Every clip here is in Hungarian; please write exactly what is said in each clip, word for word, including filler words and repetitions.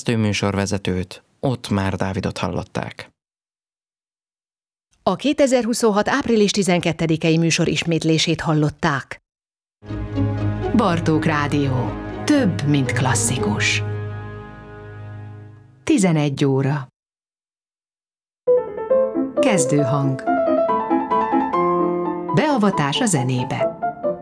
szerkesztő műsorvezetőt, Ottmár Dávidot hallották. A kétezer-huszonhat. április tizenkettedikei műsor ismétlését hallották. Bartók Rádió. Több, mint klasszikus. tizenegy óra. Kezdőhang. Beavatás a zenébe.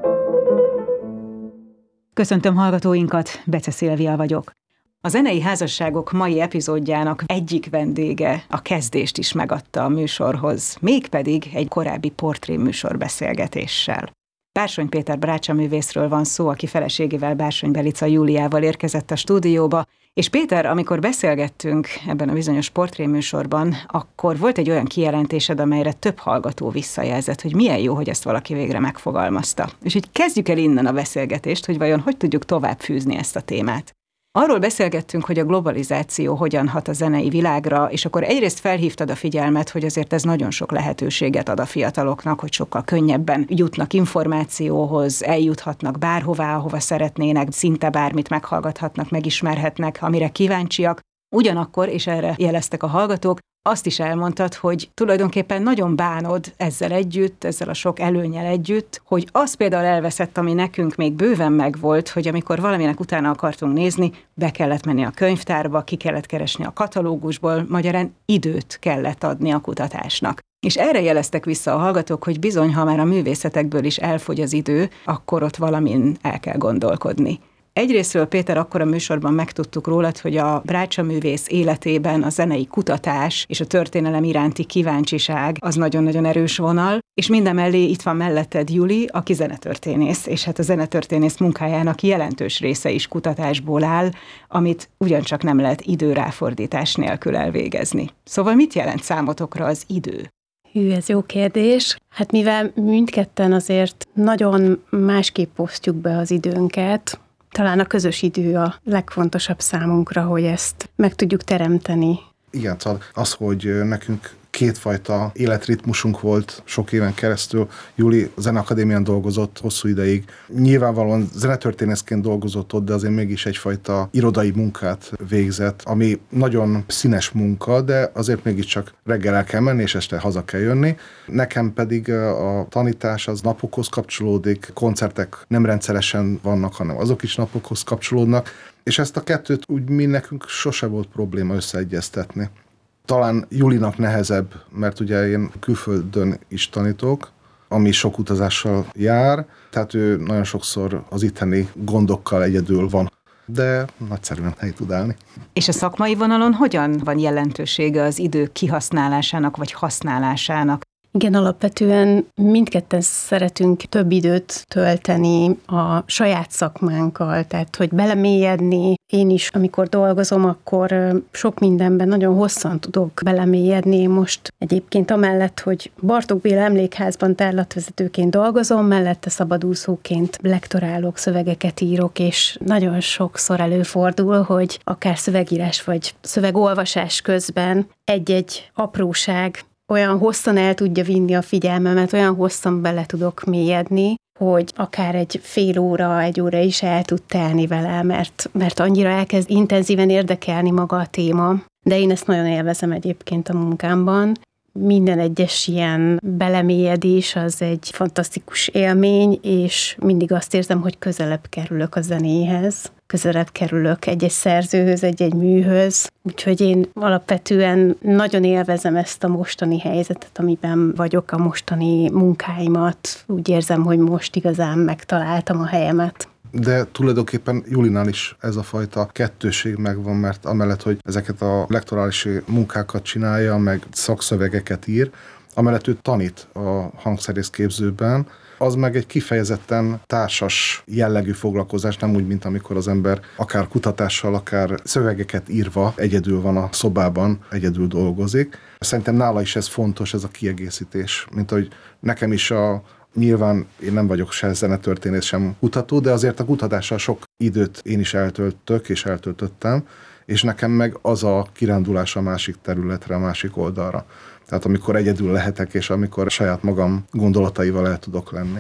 Köszöntöm hallgatóinkat, Bece Szilvia vagyok. A Zenei Házasságok mai epizódjának egyik vendége a kezdést is megadta a műsorhoz, mégpedig egy korábbi portréműsor beszélgetéssel. Bársony Péter brácsaművészről van szó, aki feleségével, Bársony Belica Júliával érkezett a stúdióba, és Péter, amikor beszélgettünk ebben a bizonyos portréműsorban, akkor volt egy olyan kijelentésed, amelyre több hallgató visszajelzett, hogy milyen jó, hogy ezt valaki végre megfogalmazta. És így kezdjük el innen a beszélgetést, hogy vajon hogy tudjuk tovább fűzni ezt a témát. Arról beszélgettünk, hogy a globalizáció hogyan hat a zenei világra, és akkor egyrészt felhívtad a figyelmet, hogy azért ez nagyon sok lehetőséget ad a fiataloknak, hogy sokkal könnyebben jutnak információhoz, eljuthatnak bárhová, ahova szeretnének, szinte bármit meghallgathatnak, megismerhetnek, amire kíváncsiak. Ugyanakkor, és erre jeleztek a hallgatók, azt is elmondtad, hogy tulajdonképpen nagyon bánod ezzel együtt, ezzel a sok előnnyel együtt, hogy az például elveszett, ami nekünk még bőven megvolt, hogy amikor valaminek utána akartunk nézni, be kellett menni a könyvtárba, ki kellett keresni a katalógusból, magyarán időt kellett adni a kutatásnak. És erre jeleztek vissza a hallgatók, hogy bizony, ha már a művészetekből is elfogy az idő, akkor ott valamin el kell gondolkodni. Egyrésztről, Péter, akkor a műsorban megtudtuk rólad, hogy a brácsaművész életében a zenei kutatás és a történelem iránti kíváncsiság az nagyon-nagyon erős vonal, és mindemellé itt van melletted Juli, aki zenetörténész, és hát a zenetörténész munkájának jelentős része is kutatásból áll, amit ugyancsak nem lehet időráfordítás nélkül elvégezni. Szóval mit jelent számotokra az idő? Hű, ez jó kérdés. Hát mivel mindketten azért nagyon másképp osztjuk be az időnket, talán a közös idő a legfontosabb számunkra, hogy ezt meg tudjuk teremteni. Igen, szóval az, hogy nekünk kétfajta életritmusunk volt sok éven keresztül. Júli Zeneakadémián dolgozott hosszú ideig. Nyilvánvalóan zenetörténészként dolgozott ott, de azért mégis egyfajta irodai munkát végzett, ami nagyon színes munka, de azért mégiscsak reggel el kell menni, és este haza kell jönni. Nekem pedig a tanítás az napokhoz kapcsolódik, koncertek nem rendszeresen vannak, hanem azok is napokhoz kapcsolódnak, és ezt a kettőt úgy mi nekünk sose volt probléma összeegyeztetni. Talán Julinak nehezebb, mert ugye én külföldön is tanítok, ami sok utazással jár, tehát ő nagyon sokszor az itteni gondokkal egyedül van, de nagyszerűen helyt tud állni. És a szakmai vonalon hogyan van jelentősége az idő kihasználásának vagy használásának? Igen, alapvetően mindketten szeretünk több időt tölteni a saját szakmánkkal, tehát hogy belemélyedni. Én is, amikor dolgozom, akkor sok mindenben nagyon hosszan tudok belemélyedni. Most egyébként amellett, hogy Bartók Béla Emlékházban tárlatvezetőként dolgozom, mellette szabadúszóként lektorálok, szövegeket írok, és nagyon sokszor előfordul, hogy akár szövegírás vagy szövegolvasás közben egy-egy apróság olyan hosszan el tudja vinni a figyelmemet, olyan hosszan bele tudok mélyedni, hogy akár egy fél óra, egy óra is el tud telni vele, mert, mert annyira elkezd intenzíven érdekelni maga a téma. De én ezt nagyon élvezem egyébként a munkámban. Minden egyes ilyen belemélyedés az egy fantasztikus élmény, és mindig azt érzem, hogy közelebb kerülök a zenéhez, közelebb kerülök egy-egy szerzőhöz, egy-egy műhöz. Úgyhogy én alapvetően nagyon élvezem ezt a mostani helyzetet, amiben vagyok, a mostani munkáimat. Úgy érzem, hogy most igazán megtaláltam a helyemet. De tulajdonképpen Julinál is ez a fajta kettőség megvan, mert amellett, hogy ezeket a lektorális munkákat csinálja, meg szakszövegeket ír, amellett ő tanít a hangszerészképzőben, az meg egy kifejezetten társas jellegű foglalkozás, nem úgy, mint amikor az ember akár kutatással, akár szövegeket írva egyedül van a szobában, egyedül dolgozik. Szerintem nála is ez fontos, ez a kiegészítés, mint ahogy nekem is a Nyilván én nem vagyok se zenetörténész, sem kutató, de azért a kutatással sok időt én is eltöltök és eltöltöttem, és nekem meg az a kirándulás a másik területre, a másik oldalra. Tehát amikor egyedül lehetek, és amikor saját magam gondolataival el tudok lenni.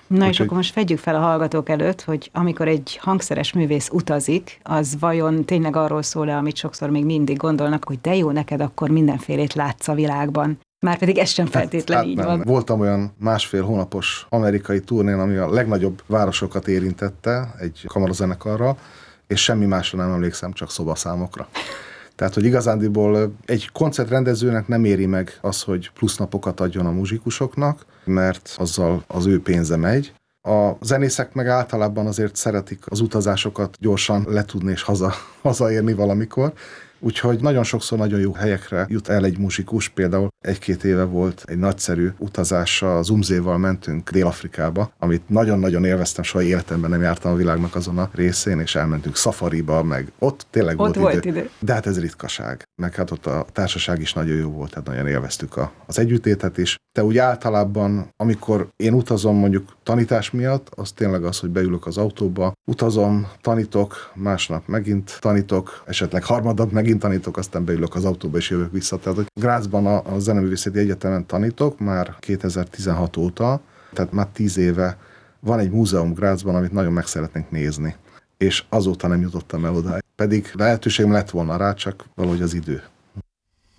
Na és Úgyhogy... akkor most fedjük fel a hallgatók előtt, hogy amikor egy hangszeres művész utazik, az vajon tényleg arról szól-e, amit sokszor még mindig gondolnak, hogy de jó, neked akkor mindenfélét látsz a világban. Márpedig ez sem feltétlenül hát, így hát van. Voltam olyan másfél hónapos amerikai turnén, ami a legnagyobb városokat érintette egy kamarazenekarral, és semmi másra nem emlékszem, csak szobaszámokra. Tehát, hogy igazándiból egy koncertrendezőnek nem éri meg az, hogy plusz napokat adjon a muzsikusoknak, mert azzal az ő pénze megy. A zenészek meg általában azért szeretik az utazásokat gyorsan letudni és haza, hazaérni valamikor. Úgyhogy nagyon sokszor nagyon jó helyekre jut el egy muzsikus, például egy-két éve volt egy nagyszerű utazása, az Umzéval mentünk Dél-Afrikába, amit nagyon-nagyon élveztem, soha életemben nem jártam a világnak azon a részén, és elmentünk szafariba, meg ott tényleg ott volt, volt idő. idő. De hát ez ritkaság. Meg hát ott a társaság is nagyon jó volt, tehát nagyon élveztük a, az együttétet is. De úgy általában, amikor én utazom mondjuk tanítás miatt, az tényleg az, hogy beülök az autóba, utazom, tanítok, másnap megint tanítok, esetleg harmadnap megint tanítok, aztán beülök az autóba és jövök vissza. Tehát, hogy Grazban a, a Zeneművészeti Egyetemen tanítok már kétezer-tizenhat óta, tehát már tíz éve van egy múzeum Grazban, amit nagyon meg szeretnénk nézni. És azóta nem jutottam el oda. Pedig lehetőségem lett volna rá, csak valahogy az idő.